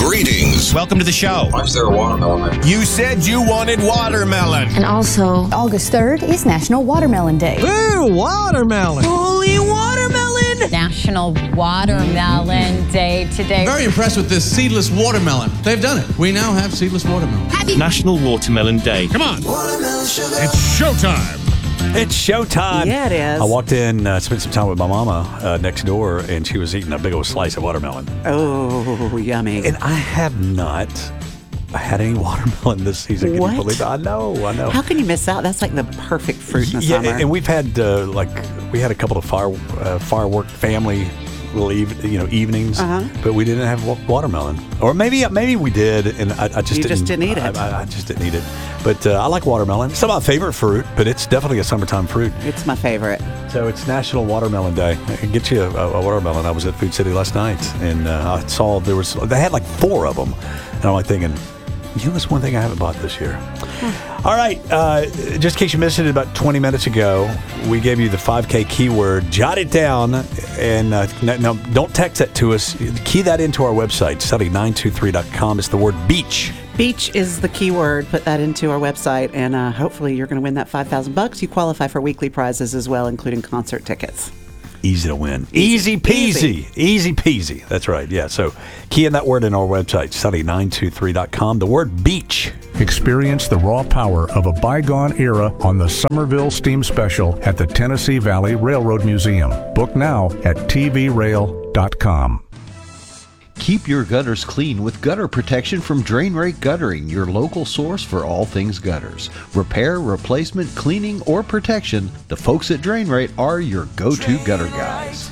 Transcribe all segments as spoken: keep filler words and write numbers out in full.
Greetings. Welcome to the show. Why is there a watermelon there? You said you wanted watermelon. And also, August third is National Watermelon Day. Ooh, watermelon. Holy watermelon. National Watermelon Day today. Very impressed with this seedless watermelon. They've done it. We now have seedless watermelon. Happy National Watermelon Day. Come on. It's showtime. It's showtime. Yeah, it is. I walked in, uh, spent some time with my mama uh, next door, and she was eating a big old slice of watermelon. Oh, yummy. And I have not had any watermelon this season. Can What? you believe it? I know, I know. How can you miss out? That's like the perfect fruit in the yeah, summer. and we've had, uh, like, we had a couple of fire, uh, firework family little eve, you know, evenings, Uh-huh. but we didn't have wa- watermelon. Or maybe maybe we did, and I, I just You didn't. just didn't eat it. I, I, I just didn't eat it. But uh, I like watermelon. It's not my favorite fruit, but it's definitely a summertime fruit. It's my favorite. So it's National Watermelon Day. I can get you a, a watermelon. I was at Food City last night, and uh, I saw there was they had like four of them, and I'm like thinking, you know, that's one thing I haven't bought this year. All right, uh, just in case you missed it, about twenty minutes ago, we gave you the five K keyword. Jot it down, and uh, no, don't text that to us. Key that into our website, study nine two three dot com. It's the word beach. Beach is the key word. Put that into our website, and uh, hopefully you're going to win that five thousand bucks. You qualify for weekly prizes as well, including concert tickets. Easy to win. Easy, Easy peasy. Easy peasy. That's right. Yeah. So key in that word in our website, study nine two three dot com. The word beach. Experience the raw power of a bygone era on the Somerville Steam Special at the Tennessee Valley Railroad Museum. Book now at t v rail dot com. Keep your gutters clean with gutter protection from Drain Rake Guttering, your local source for all things gutters. Repair, replacement, cleaning, or protection, the folks at Drain Rake are your go-to gutter guys.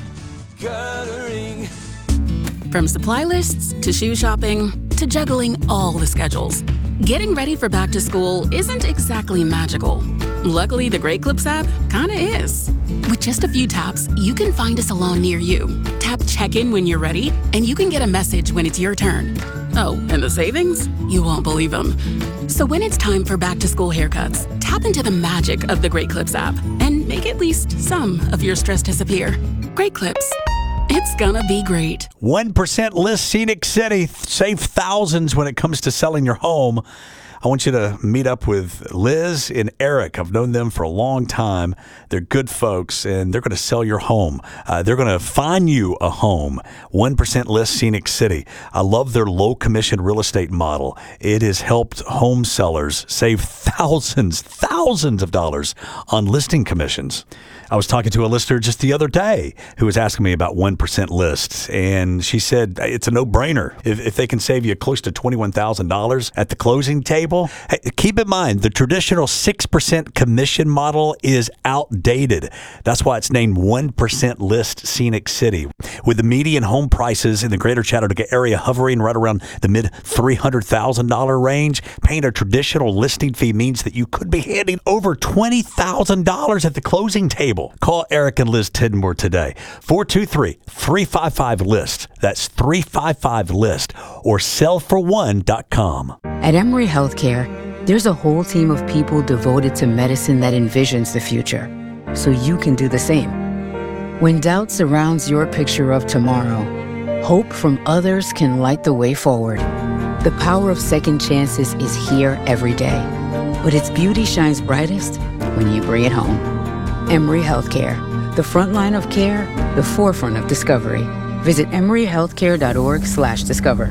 From supply lists to shoe shopping to juggling all the schedules, getting ready for back to school isn't exactly magical. Luckily, the Great Clips app kinda is. With just a few taps, you can find a salon near you. Tap check-in when you're ready, and you can get a message when it's your turn. Oh, and the savings? You won't believe them. So when it's time for back-to-school haircuts, tap into the magic of the Great Clips app and make at least some of your stress disappear. Great Clips. It's gonna be great. one percent List Scenic City. Save thousands when it comes to selling your home. I want you to meet up with Liz and Eric. I've known them for a long time. They're good folks, and they're going to sell your home. Uh, they're going to find you a home. one percent List Scenic City. I love their low-commission real estate model. It has helped home sellers save thousands, thousands of dollars on listing commissions. I was talking to a listener just the other day who was asking me about one percent lists, and she said it's a no-brainer. If, if they can save you close to twenty-one thousand dollars at the closing table, hey, keep in mind the traditional six percent commission model is outdated. That's why it's named one percent List Scenic City. With the median home prices in the greater Chattanooga area hovering right around the mid three hundred thousand dollars range, paying a traditional listing fee means that you could be handing over twenty thousand dollars at the closing table. Call Eric and Liz Tidmore today. four two three, three five five, list. That's three five five, list. Or sell for one dot com. At Emory Healthcare, there's a whole team of people devoted to medicine that envisions the future, so you can do the same. When doubt surrounds your picture of tomorrow, hope from others can light the way forward. The power of second chances is here every day, but its beauty shines brightest when you bring it home. Emory Healthcare, the front line of care, the forefront of discovery. Visit emory healthcare dot org slash discover.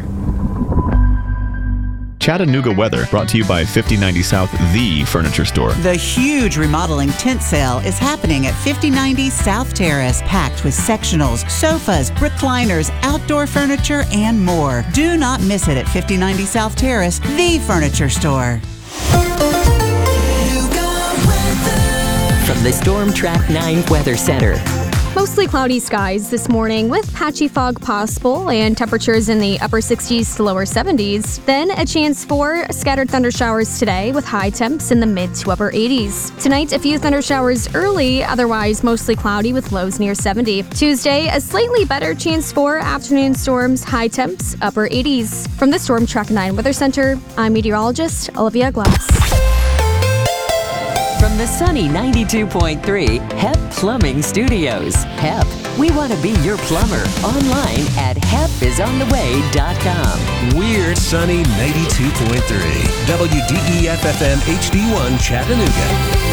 Chattanooga weather brought to you by fifty ninety South, the furniture store. The huge remodeling tent sale is happening at fifty ninety South Terrace, packed with sectionals, sofas, recliners, outdoor furniture, and more. Do not miss it at fifty ninety South Terrace, the furniture store. From the Storm Track nine Weather Center. Mostly cloudy skies this morning with patchy fog possible and temperatures in the upper sixties to lower seventies. Then a chance for scattered thunder showers today with high temps in the mid to upper eighties. Tonight, a few thunder showers early, otherwise mostly cloudy with lows near seventy. Tuesday, a slightly better chance for afternoon storms, high temps, upper eighties. From the Storm Track nine Weather Center, I'm meteorologist Olivia Glass. From the sunny ninety-two point three H E P Plumbing Studios. H E P, We want to be your plumber. Online at help is on the way dot com. We're Sunny ninety-two point three. W D E F F M H D one Chattanooga.